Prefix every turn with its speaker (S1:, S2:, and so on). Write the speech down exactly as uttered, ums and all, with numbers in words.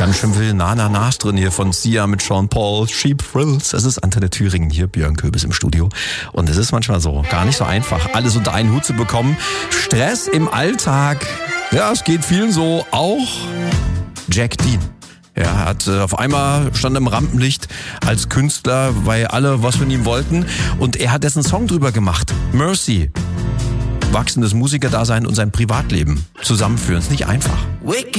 S1: Ganz schön viel Na-Na-Nas drin hier von Sia mit Sean Paul, Cheap Thrills. Es ist Antenne Thüringen hier, Björn Köbis im Studio. Und es ist manchmal so, gar nicht so einfach, alles unter einen Hut zu bekommen. Stress im Alltag, ja, es geht vielen so, auch Jack Dean. Er hat äh, auf einmal stand im Rampenlicht als Künstler, weil alle was von ihm wollten. Und er hat dessen Song drüber gemacht, Mercy. Wachsendes Musikerdasein und sein Privatleben zusammenführen, ist nicht einfach.